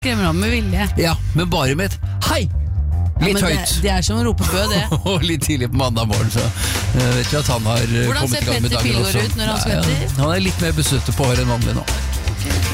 Skremmer ham med vilje. Ja, men bare med et hei! Litt men høyt. Det er som å rope bø, det. Og litt tidlig på mandag morgen, så vet vi at han har Hvordan kommet ser i gang med Petter dagen også. Pilgaard ut når han svetter? Han er litt mer besøttet på håret enn vanlig nå.